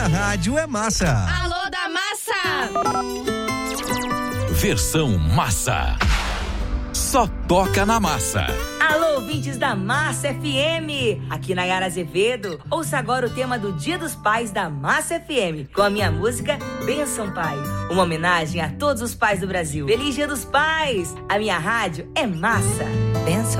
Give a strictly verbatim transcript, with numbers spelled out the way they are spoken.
minha rádio é massa. Alô da massa! Versão massa. Só toca na massa. Alô, ouvintes da Massa F M. Aqui na Nayara Azevedo. Ouça agora o tema do Dia dos Pais da Massa F M, com a minha música Benção Pai. Uma homenagem a todos os pais do Brasil. Feliz Dia dos Pais. A minha rádio é massa. Benção.